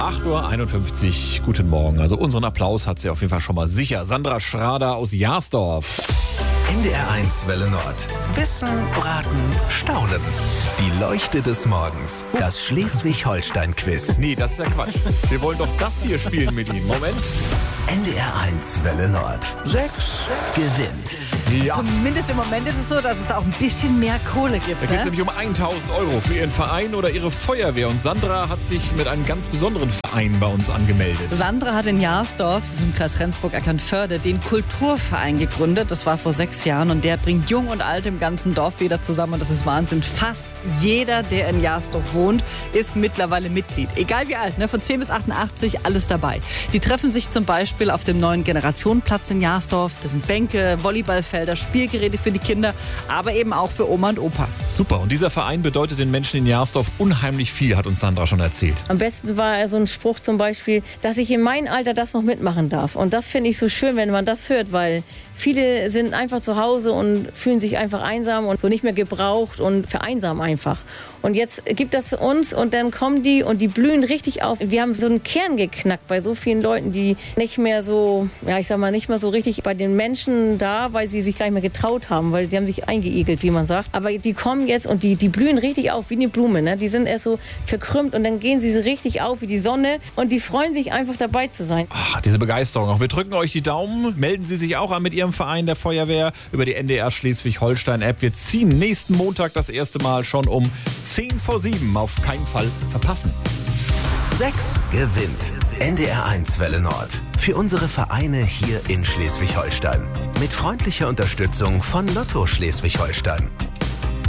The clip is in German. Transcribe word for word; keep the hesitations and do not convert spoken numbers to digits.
acht Uhr einundfünfzig. Guten Morgen. Also unseren Applaus hat sie auf jeden Fall schon mal sicher. Sandra Schrader aus Jahrsdorf. N D R eins Welle Nord. Wissen, Braten, Staunen. Die Leuchte des Morgens. Das Schleswig-Holstein-Quiz. Nee, das ist ja Quatsch. Wir wollen doch das hier spielen mit Ihnen. Moment. N D R eins Welle Nord. Sechs gewinnt. Ja. Zumindest im Moment ist es so, dass es da auch ein bisschen mehr Kohle gibt. Da geht es Ne? nämlich um tausend Euro für Ihren Verein oder Ihre Feuerwehr. Und Sandra hat sich mit einem ganz besonderen Verein bei uns angemeldet. Sandra hat in Jahrsdorf, das ist im Kreis Rendsburg-Eckernförde, den Kulturverein gegründet. Das war vor sechs Jahren und der bringt Jung und Alt im ganzen Dorf wieder zusammen. Und das ist Wahnsinn. Fast jeder, der in Jahrsdorf wohnt, ist mittlerweile Mitglied. Egal wie alt, ne? Von zehn bis achtundachtzig, alles dabei. Die treffen sich zum Beispiel auf dem neuen Generationenplatz in Jahrsdorf. Das sind Bänke, Volleyballfelder, Spielgeräte für die Kinder, aber eben auch für Oma und Opa. Super. Und dieser Verein bedeutet den Menschen in Jahrsdorf unheimlich viel, hat uns Sandra schon erzählt. Am besten war so ein Spruch zum Beispiel, dass ich in meinem Alter das noch mitmachen darf. Und das finde ich so schön, wenn man das hört, weil viele sind einfach zu Hause und fühlen sich einfach einsam und so nicht mehr gebraucht und vereinsamen einfach. Und jetzt gibt das uns und dann kommen die und die blühen richtig auf. Wir haben so einen Kern geknackt bei so vielen Leuten, die nicht mehr so, ja ich sag mal, nicht mehr so richtig bei den Menschen da, weil sie sich gar nicht mehr getraut haben, weil die haben sich eingeigelt, wie man sagt. Aber die kommen jetzt und die, die blühen richtig auf wie eine Blume. Ne? Die sind erst so verkrümmt und dann gehen sie so richtig auf wie die Sonne und die freuen sich einfach dabei zu sein. Ach, diese Begeisterung. Auch wir drücken euch die Daumen. Melden Sie sich auch an mit Ihrem Verein der Feuerwehr über die N D R Schleswig-Holstein-App. Wir ziehen nächsten Montag das erste Mal schon um zehn vor sieben. Auf keinen Fall verpassen. Sechs gewinnt. N D R eins Welle Nord. Für unsere Vereine hier in Schleswig-Holstein. Mit freundlicher Unterstützung von Lotto Schleswig-Holstein.